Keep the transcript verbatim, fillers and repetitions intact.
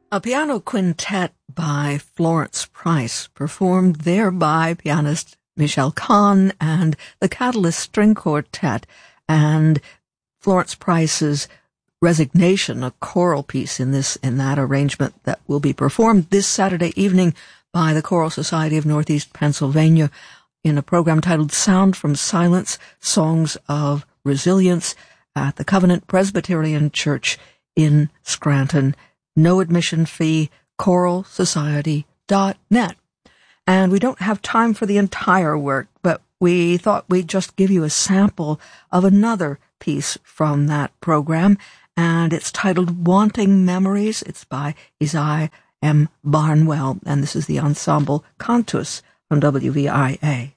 A piano quintet by Florence Price, performed there by pianist Michelle Kahn and the Catalyst String Quartet, and Florence Price's Resignation, a choral piece in this in that arrangement that will be performed this Saturday evening by the Choral Society of Northeast Pennsylvania in a program titled Sound from Silence, Songs of Resilience at the Covenant Presbyterian Church in Scranton. No admission fee, choral society dot net. And we don't have time for the entire work, but we thought we'd just give you a sample of another piece from that program, and it's titled Wanting Memories. It's by Isaiah M. Barnwell, and this is the ensemble Cantus from W V I A.